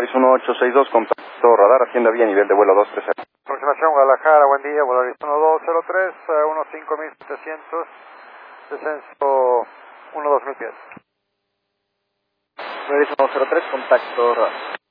1862, contacto radar, hacienda vía, nivel de vuelo 230. Aproximación Guadalajara, buen día, Volaris 1203, 15700, descenso 12000 pies. Volaris 103, contacto radar.